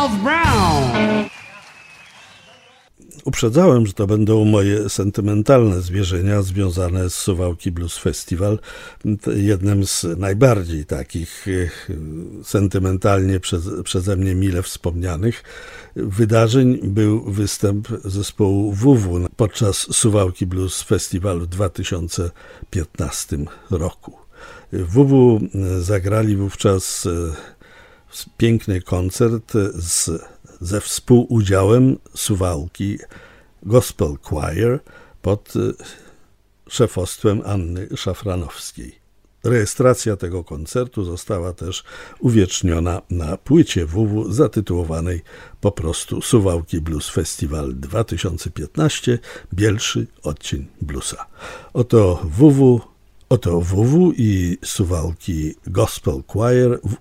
Charles Brown. Uprzedzałem, że to będą moje sentymentalne zwierzenia związane z Suwałki Blues Festival. Jednym z najbardziej takich sentymentalnie przeze mnie mile wspomnianych wydarzeń był występ zespołu WW podczas Suwałki Blues Festival w 2015 roku. WW zagrali wówczas piękny koncert ze współudziałem Suwałki Gospel Choir pod szefostwem Anny Szafranowskiej. Rejestracja tego koncertu została też uwieczniona na płycie WW zatytułowanej po prostu Suwałki Blues Festival 2015 – Bielszy odcień bluesa. Oto WW i Suwałki Gospel Choir w